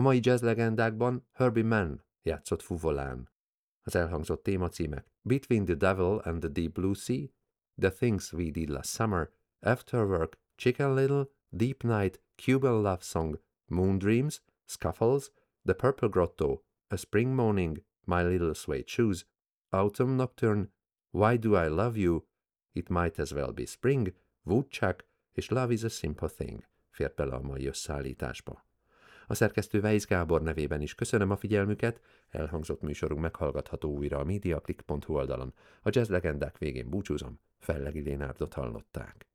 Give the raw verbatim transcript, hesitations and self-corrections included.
mai jazz legendákban Herbie Mann játszott fuvolán. Az elhangzott témacímek Between the Devil and the Deep Blue Sea, The Things We Did Last Summer, After Work, Chicken Little, Deep Night, Cuban Love Song, Moon Dreams, Scuffles, The Purple Grotto, A Spring Morning, My Little Suede Shoes, Autumn Nocturne, Why Do I Love You, It Might As Well Be Spring, Woodchuck és Love Is a Simple Thing fért bele a mai összeállításba. A szerkesztő Weisz Gábor nevében is köszönöm a figyelmüket, elhangzott műsorunk meghallgatható újra a mediaclick pont hu oldalon. A jazz legendák végén búcsúzom, Fellegi Lénárdot hallották.